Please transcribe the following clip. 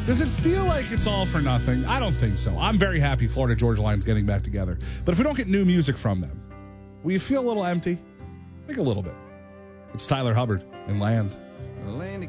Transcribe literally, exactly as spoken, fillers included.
Does it feel like it's all for nothing? I don't think so. I'm very happy Florida Georgia Line's getting back together. But if we don't get new music from them, will you feel a little empty? I think a little bit. It's Tyler Hubbard and Land.